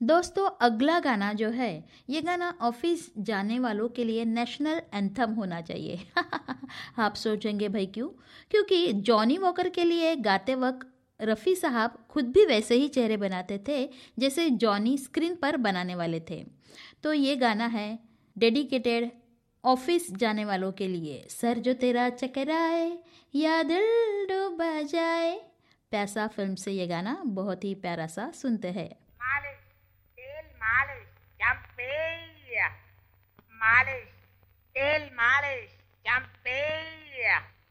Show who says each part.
Speaker 1: दोस्तों अगला गाना जो है, ये गाना ऑफिस जाने वालों के लिए नेशनल एंथम होना चाहिए। आप सोचेंगे भाई क्यों? क्योंकि जॉनी वॉकर के लिए गाते वक्त रफ़ी साहब खुद भी वैसे ही चेहरे बनाते थे जैसे जॉनी स्क्रीन पर बनाने वाले थे। तो ये गाना है डेडिकेटेड ऑफिस जाने वालों के लिए। सर जो तेरा चकराए या दिल डूबा जाए, पैसा फिल्म से ये गाना बहुत ही प्यारा सा सुनते हैं।
Speaker 2: Malish, tail malish, jumpy. Malish, tail malish, jumpy.